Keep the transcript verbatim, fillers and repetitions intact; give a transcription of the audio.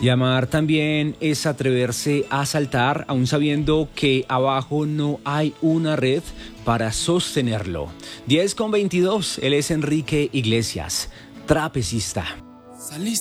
Y amar también es atreverse a saltar, aun sabiendo que abajo no hay una red para sostenerlo. diez con veintidós, él es Enrique Iglesias, trapecista. Saliste